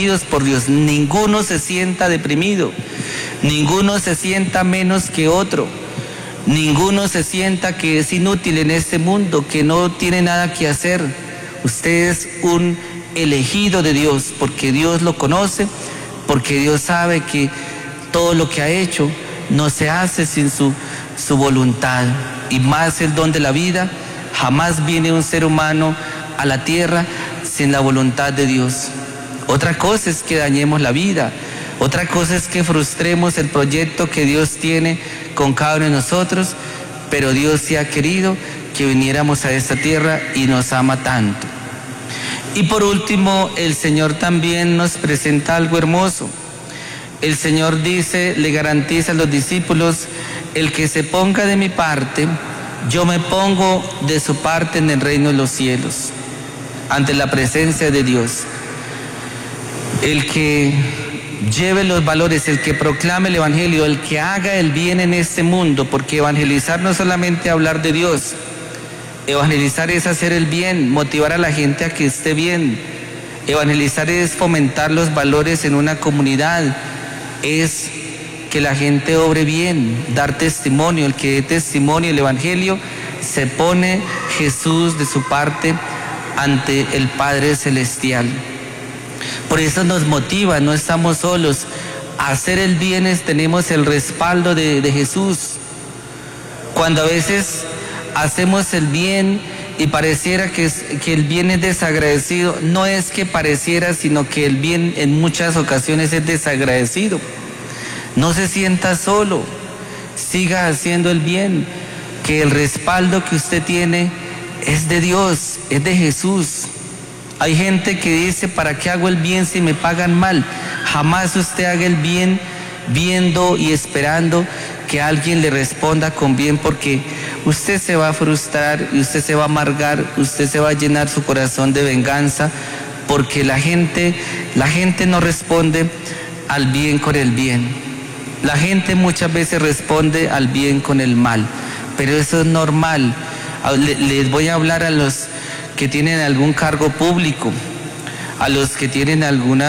por Dios. Ninguno se sienta deprimido, ninguno se sienta menos que otro, ninguno se sienta que es inútil en este mundo, que no tiene nada que hacer. Usted es un elegido de Dios, porque Dios lo conoce, porque Dios sabe que todo lo que ha hecho no se hace sin su voluntad, y más el don de la vida. Jamás viene un ser humano a la tierra sin la voluntad de Dios. Otra cosa es que dañemos la vida, otra cosa es que frustremos el proyecto que Dios tiene con cada uno de nosotros, pero Dios sí ha querido que viniéramos a esta tierra y nos ama tanto. Y por último, el Señor también nos presenta algo hermoso. El Señor dice, le garantiza a los discípulos: el que se ponga de mi parte, yo me pongo de su parte en el reino de los cielos, ante la presencia de Dios. El que lleve los valores, el que proclame el Evangelio, el que haga el bien en este mundo, porque evangelizar no es solamente hablar de Dios, evangelizar es hacer el bien, motivar a la gente a que esté bien. Evangelizar es fomentar los valores en una comunidad, es que la gente obre bien, dar testimonio. El que dé testimonio el Evangelio, se pone Jesús de su parte ante el Padre Celestial. Por eso nos motiva, no estamos solos. A hacer el bien tenemos el respaldo de Jesús. Cuando a veces hacemos el bien y pareciera que el bien es desagradecido, no es que pareciera, sino que el bien en muchas ocasiones es desagradecido. No se sienta solo, siga haciendo el bien, que el respaldo que usted tiene es de Dios, es de Jesús. Hay gente que dice: ¿para qué hago el bien si me pagan mal? Jamás usted haga el bien viendo y esperando que alguien le responda con bien, porque usted se va a frustrar y usted se va a amargar, usted se va a llenar su corazón de venganza, porque la gente no responde al bien con el bien. La gente muchas veces responde al bien con el mal, pero eso es normal. Les voy a hablar a los que tienen algún cargo público, a los que tienen algún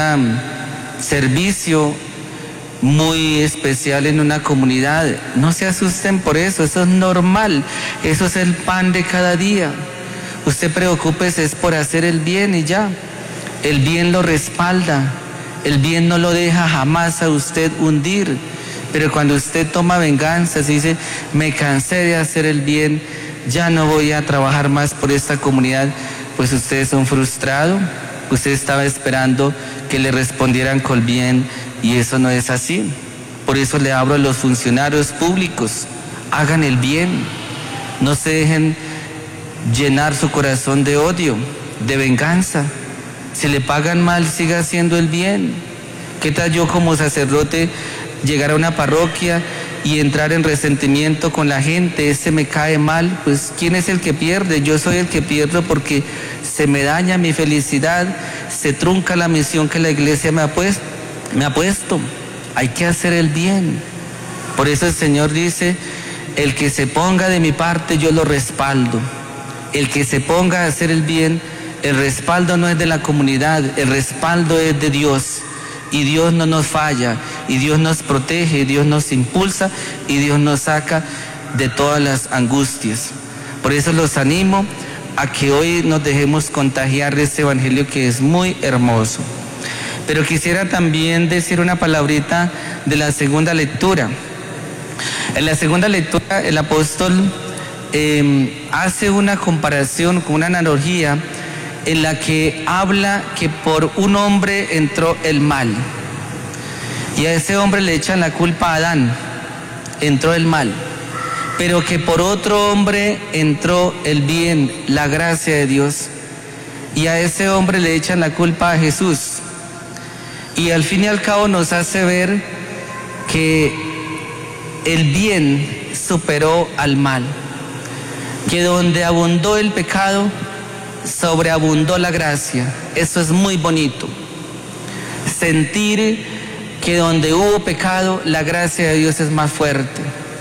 servicio muy especial en una comunidad. No se asusten por eso, eso es normal, eso es el pan de cada día. Usted preocúpese es por hacer el bien y ya. El bien lo respalda, el bien no lo deja jamás a usted hundir. Pero cuando usted toma venganzas y dice: me cansé de hacer el bien, ya no voy a trabajar más por esta comunidad, pues usted es un frustrado. Usted estaba esperando que le respondieran con bien, y eso no es así. Por eso le hablo a los funcionarios públicos: hagan el bien, no se dejen llenar su corazón de odio, de venganza. Si le pagan mal, siga haciendo el bien. ¿Qué tal yo como sacerdote llegar a una parroquia y entrar en resentimiento con la gente? Este me cae mal. Pues ¿quién es el que pierde? Yo soy el que pierdo, porque se me daña mi felicidad, se trunca la misión que la iglesia me ha puesto. Hay que hacer el bien. Por eso el Señor dice: el que se ponga de mi parte, yo lo respaldo. El que se ponga a hacer el bien, el respaldo no es de la comunidad, el respaldo es de Dios. Y Dios no nos falla, y Dios nos protege, y Dios nos impulsa, y Dios nos saca de todas las angustias. Por eso los animo a que hoy nos dejemos contagiar de este evangelio que es muy hermoso. Pero quisiera también decir una palabrita de la segunda lectura. En la segunda lectura el apóstol hace una comparación con una analogía en la que habla que por un hombre entró el mal, y a ese hombre le echan la culpa a Adán, entró el mal, pero que por otro hombre entró el bien, la gracia de Dios, y a ese hombre le echan la culpa a Jesús. Y al fin y al cabo nos hace ver que el bien superó al mal, que donde abundó el pecado, sobreabundó la gracia. Eso es muy bonito. Sentir que donde hubo pecado, la gracia de Dios es más fuerte.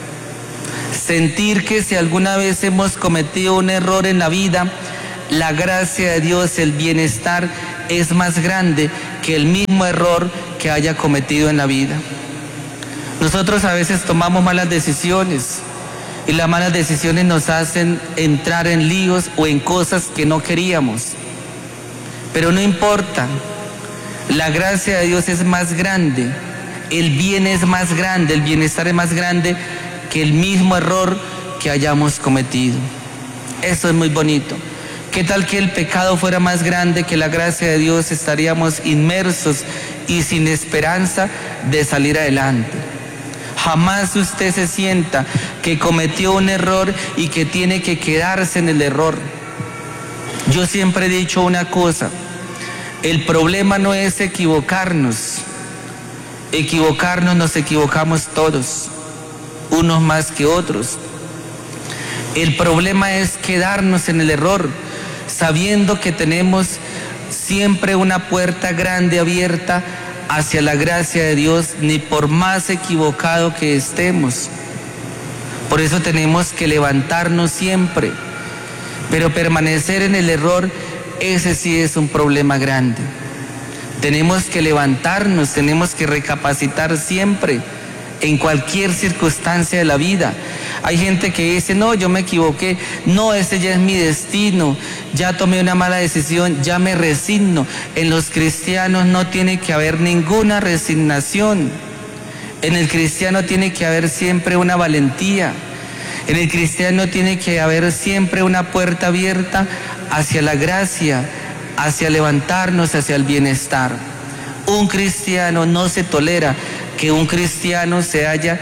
Sentir que si alguna vez hemos cometido un error en la vida, la gracia de Dios, el bienestar es más grande que el mismo error que haya cometido en la vida. Nosotros a veces tomamos malas decisiones y las malas decisiones nos hacen entrar en líos o en cosas que no queríamos. Pero no importa, la gracia de Dios es más grande, el bien es más grande, el bienestar es más grande que el mismo error que hayamos cometido. Eso es muy bonito. ¿Qué tal que el pecado fuera más grande que la gracia de Dios? Estaríamos inmersos y sin esperanza de salir adelante. Jamás usted se sienta que cometió un error y que tiene que quedarse en el error. Yo siempre he dicho una cosa, el problema no es equivocarnos. Equivocarnos nos equivocamos todos, unos más que otros. El problema es quedarnos en el error, sabiendo que tenemos siempre una puerta grande abierta hacia la gracia de Dios, ni por más equivocado que estemos. Por eso tenemos que levantarnos siempre, pero permanecer en el error, ese sí es un problema grande. Tenemos que levantarnos, tenemos que recapacitar siempre, en cualquier circunstancia de la vida. Hay gente que dice, no, yo me equivoqué, no, ese ya es mi destino, ya tomé una mala decisión, ya me resigno. En los cristianos no tiene que haber ninguna resignación. En el cristiano tiene que haber siempre una valentía. En el cristiano tiene que haber siempre una puerta abierta hacia la gracia, hacia levantarnos, hacia el bienestar. Un cristiano no se tolera que un cristiano se haya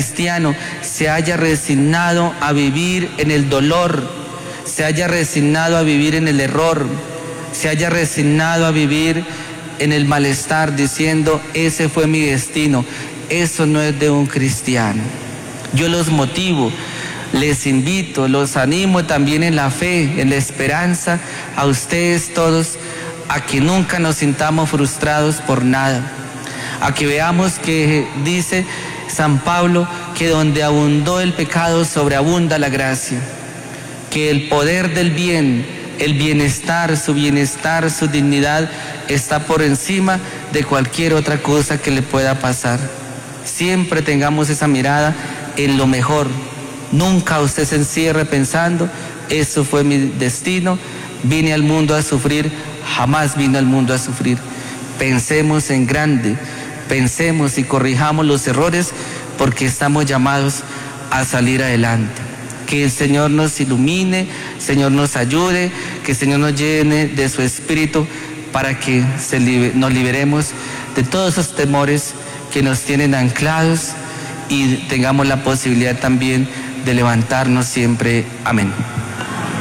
resignado a vivir en el dolor, se haya resignado a vivir en el error, se haya resignado a vivir en el malestar diciendo, ese fue mi destino. Eso no es de un cristiano. Yo los motivo, les invito, los animo también en la fe, en la esperanza, a ustedes todos, a que nunca nos sintamos frustrados por nada. A que veamos que dice San Pablo que donde abundó el pecado sobreabunda la gracia, que el poder del bien, el bienestar, su dignidad está por encima de cualquier otra cosa que le pueda pasar. Siempre tengamos esa mirada en lo mejor. Nunca usted se encierre pensando, eso fue mi destino, vine al mundo a sufrir. Jamás vino al mundo a sufrir. Pensemos en grande, pensemos y corrijamos los errores, porque estamos llamados a salir adelante. Que el Señor nos ilumine, Señor nos ayude, que el Señor nos llene de su Espíritu para que nos liberemos de todos esos temores que nos tienen anclados y tengamos la posibilidad también de levantarnos siempre. Amén.